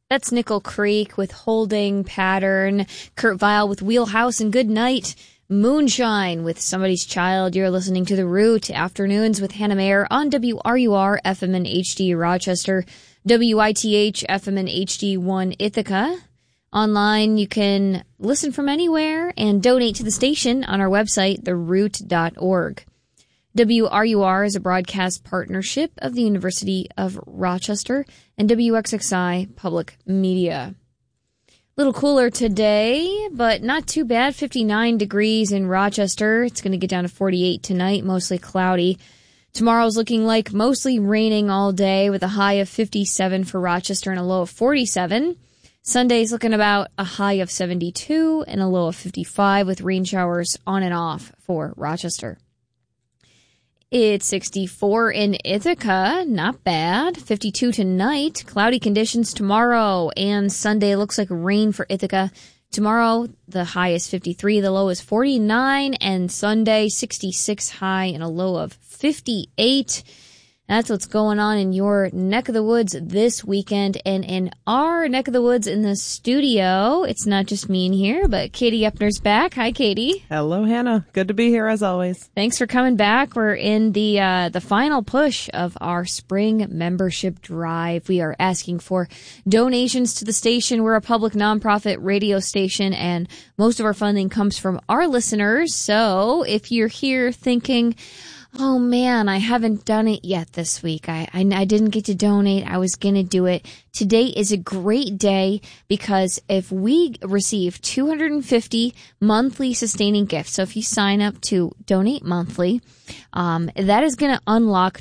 That's Nickel Creek with Holding Pattern, Kurt Vile with Wheelhouse and Good Night, Moonshine with Somebody's Child. You're listening to The Root, Afternoons with Hannah Mayer on WRUR FM and HD Rochester, WITH FM and HD1 Ithaca. Online, you can listen from anywhere and donate to the station on our website, theroot.org. WRUR is a broadcast partnership of the University of Rochester and WXXI Public Media. A little cooler today, but not too bad. 59 degrees in Rochester. It's going to get down to 48 tonight, mostly cloudy. Tomorrow's looking like mostly raining all day with a high of 57 for Rochester and a low of 47. Sunday's looking about a high of 72 and a low of 55 with rain showers on and off for Rochester. It's 64 in Ithaca, not bad. 52 tonight, cloudy conditions tomorrow, and Sunday looks like rain for Ithaca. Tomorrow, the high is 53, the low is 49, and Sunday, 66 high and a low of 58. That's what's going on in your neck of the woods this weekend. And in our neck of the woods in the studio, it's not just me in here, but Katie Epner's back. Hi, Katie. Hello, Hannah. Good to be here as always. Thanks for coming back. We're in the final push of our spring membership drive. We are asking for donations to the station. We're a public nonprofit radio station, and most of our funding comes from our listeners. So if you're here thinking, oh man, I haven't done it yet this week. I didn't get to donate. I was going to do it. Today is a great day because if we receive 250 monthly sustaining gifts, so if you sign up to donate monthly, that is going to unlock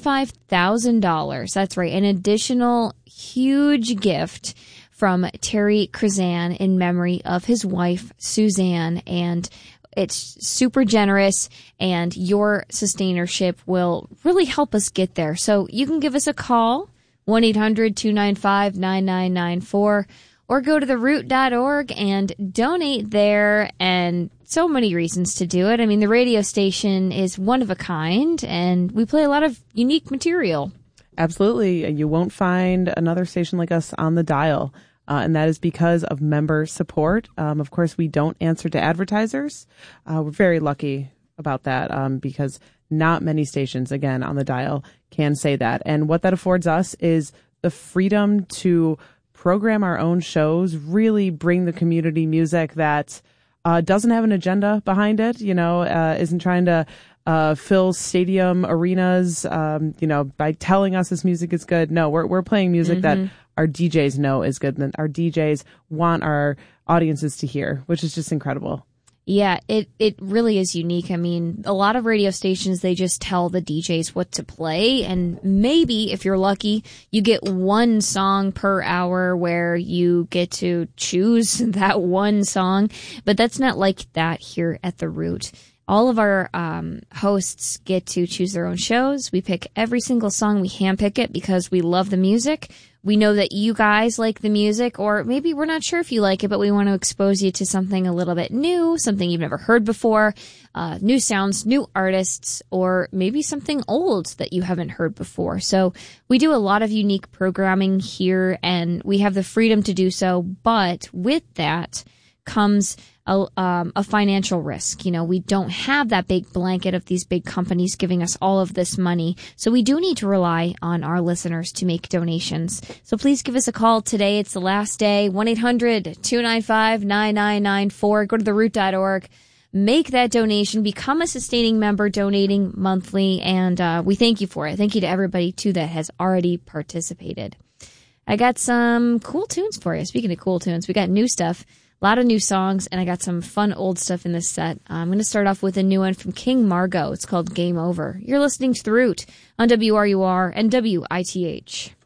$25,000. That's right. An additional huge gift from Terry Krizan in memory of his wife, Suzanne, and it's super generous, and your sustainership will really help us get there. So you can give us a call, 1-800-295-9994, or go to theroot.org and donate there. And so many reasons to do it. I mean, the radio station is one of a kind, and we play a lot of unique material. Absolutely. You won't find another station like us on the dial. And that is because of member support. Of course, we don't answer to advertisers. We're very lucky about that because not many stations, again, on the dial can say that. And what that affords us is the freedom to program our own shows, really bring the community music that doesn't have an agenda behind it, isn't trying to fill stadium arenas, by telling us this music is good. No, we're playing music that our DJs know is good, and our DJs want our audiences to hear, which is just incredible. Yeah, it really is unique. I mean, a lot of radio stations, they just tell the DJs what to play, and maybe, if you're lucky, you get one song per hour where you get to choose that one song, but that's not like that here at The Root. All of our hosts get to choose their own shows. We pick every single song. We handpick it because we love the music. We know that you guys like the music, or maybe we're not sure if you like it, but we want to expose you to something a little bit new, something you've never heard before, new sounds, new artists, or maybe something old that you haven't heard before. So we do a lot of unique programming here, and we have the freedom to do so, but with that comes a financial risk. We don't have that big blanket of these big companies giving us all of this money. So we do need to rely on our listeners to make donations. So please give us a call today. It's the last day. 1-800-295-9994. Go to theroot.org. Make that donation. Become a sustaining member, donating monthly. And we thank you for it. Thank you to everybody, too, that has already participated. I got some cool tunes for you. Speaking of cool tunes, we got new stuff. A lot of new songs, and I got some fun old stuff in this set. I'm going to start off with a new one from King Margot. It's called Game Over. You're listening to The Root on WRUR and WITH.